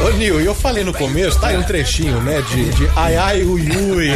Ô Nil, eu falei no começo, tá aí um trechinho, né, de Ai Ai Ui Ui.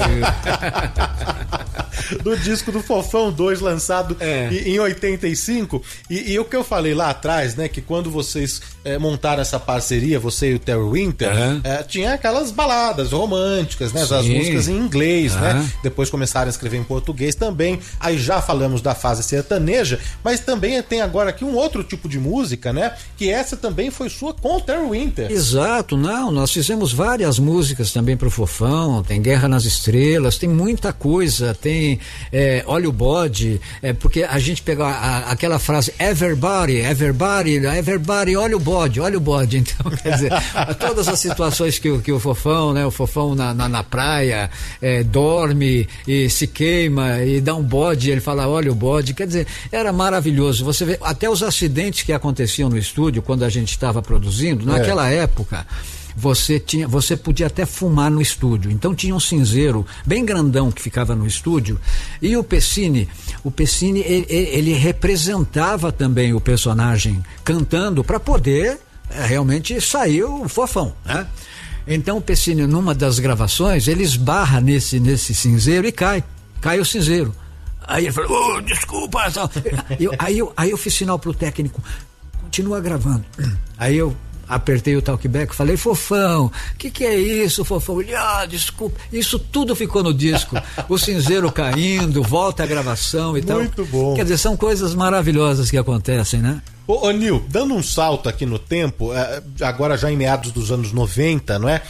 Do disco do Fofão 2, lançado em 85. E o que eu falei lá atrás, né, que quando vocês montaram essa parceria, você e o Terry Winter, tinha aquelas baladas românticas, né, as músicas em inglês, né, depois começaram a escrever em português também. Aí já falamos da fase sertaneja, mas também tem agora aqui um outro tipo de música, né, que essa também foi sua com o Terry Winter. Exato, nós fizemos várias músicas também pro Fofão, tem Guerra nas Estrelas, tem muita coisa, tem Olha o Bode, porque a gente pegou aquela frase everybody, olha o bode, então quer dizer, todas as situações que o Fofão, né, o Fofão na praia, dorme e se queima e dá um bode, ele fala olha o bode, quer dizer, era maravilhoso, você vê, até os acidentes que aconteciam no estúdio quando a gente estava produzindo, naquela época, você podia até fumar no estúdio. Então tinha um cinzeiro bem grandão que ficava no estúdio, e o Pessini ele representava também o personagem cantando para poder realmente sair o Fofão, né? Então o Pessini, numa das gravações, ele esbarra nesse cinzeiro e cai o cinzeiro. Aí ele falou, desculpa. Aí eu fiz sinal pro técnico, continua gravando. Aí eu apertei o talkback, falei, Fofão, que é isso, Fofão? Ele, desculpa, isso tudo ficou no disco, o cinzeiro caindo, volta a gravação e tal. Muito bom. Quer dizer, são coisas maravilhosas que acontecem, né? Ô Nil, dando um salto aqui no tempo, agora já em meados dos anos 90, não é?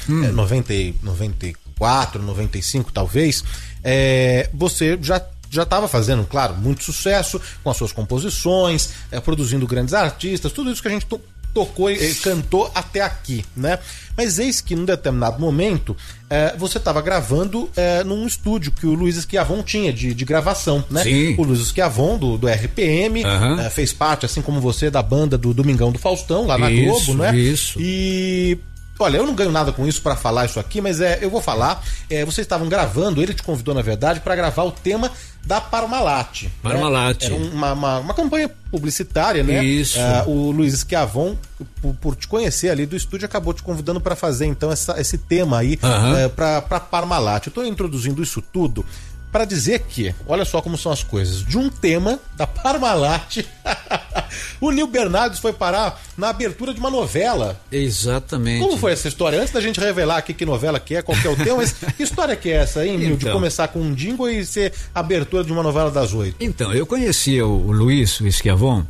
94, 95 talvez, você já estava fazendo, claro, muito sucesso com as suas composições, produzindo grandes artistas, tudo isso que a gente tocou e cantou até aqui, né? Mas eis que num determinado momento você estava gravando num estúdio que o Luiz Schiavon tinha de gravação, né? Sim. O Luiz Schiavon do RPM, fez parte, assim como você, da banda do Domingão do Faustão, lá na Globo, né? Isso. E olha, eu não ganho nada com isso para falar isso aqui, mas eu vou falar. Vocês estavam gravando, ele te convidou, na verdade, para gravar o tema da Parmalat. Parmalat. Era uma campanha publicitária, né? Isso. O Luiz Schiavon, por te conhecer ali do estúdio, acabou te convidando para fazer então esse tema aí para Parmalat. Eu tô introduzindo isso tudo para dizer que, olha só como são as coisas, de um tema da Parmalat, o Nil Bernardes foi parar na abertura de uma novela. Exatamente. Como foi essa história? Antes da gente revelar aqui que novela que é, qual que é o tema, mas que história que é essa, hein, Nil? De começar com um jingle e ser abertura de uma novela das 8. Então, eu conhecia o Luiz Schiavon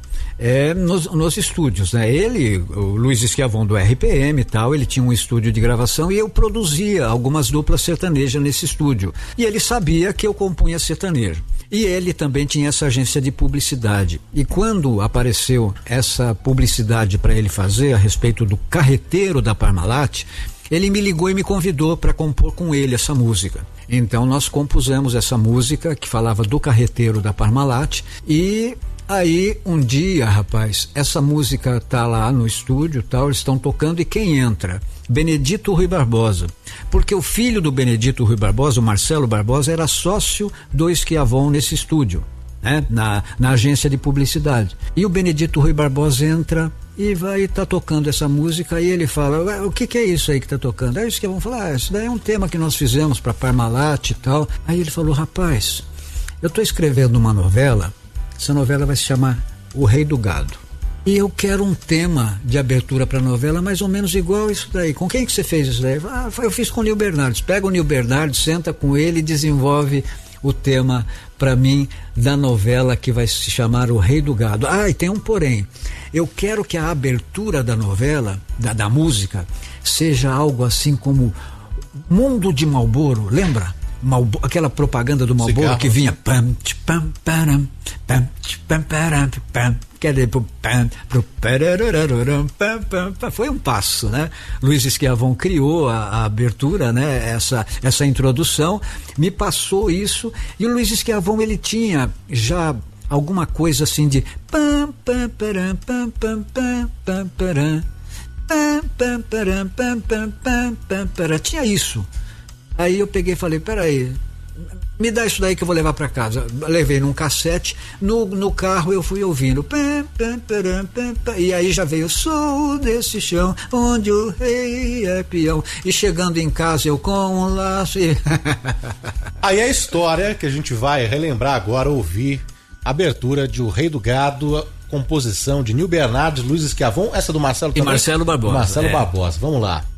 nos estúdios, né? O Luiz Schiavon do RPM e tal, ele tinha um estúdio de gravação e eu produzia algumas duplas sertanejas nesse estúdio. E ele sabia que eu compunha sertanejo. E ele também tinha essa agência de publicidade. E quando apareceu essa publicidade para ele fazer a respeito do carreteiro da Parmalat, ele me ligou e me convidou para compor com ele essa música. Então nós compusemos essa música que falava do carreteiro da Parmalat. E aí um dia, rapaz, essa música tá lá no estúdio, tal, eles estão tocando, e quem entra? Benedito Rui Barbosa, porque o filho do Benedito Rui Barbosa, o Marcelo Barbosa, era sócio do Schiavon nesse estúdio, né? Na agência de publicidade. E o Benedito Rui Barbosa entra e tá tocando essa música, e ele fala, o que é isso aí que tá tocando? Aí o Schiavon fala, isso daí é um tema que nós fizemos para Parmalat e tal. Aí ele falou, rapaz, eu tô escrevendo uma novela, essa novela vai se chamar O Rei do Gado. E eu quero um tema de abertura para a novela mais ou menos igual isso daí. Com quem que você fez isso daí? Eu fiz com o Nil Bernardes. Pega o Nil Bernardes, senta com ele e desenvolve o tema para mim da novela que vai se chamar O Rei do Gado. E tem um porém. Eu quero que a abertura da novela, da música, seja algo assim como Mundo de Marlboro, lembra? Aquela propaganda do Marlboro que vinha pam, pam, param, pam, pam, param, pam, foi um passo, né? Luiz Schiavon criou a abertura, né? Essa introdução, me passou isso, e o Luiz Schiavon, ele tinha já alguma coisa assim de pam, pam, param, pam, pam, pam, pam, param, pam, pam, param, pam, pam, pam, pam, param, tinha isso. Aí eu peguei e falei, peraí, me dá isso daí que eu vou levar para casa. Levei num cassete, no carro eu fui ouvindo, e aí já veio, sou desse chão onde o rei é peão, e chegando em casa eu com um laço e... Aí a história que a gente vai relembrar agora, ouvir a abertura de O Rei do Gado, composição de Nil Bernardes, Luiz Schiavon, essa do Marcelo também? E Marcelo Barbosa. Marcelo Barbosa, vamos lá.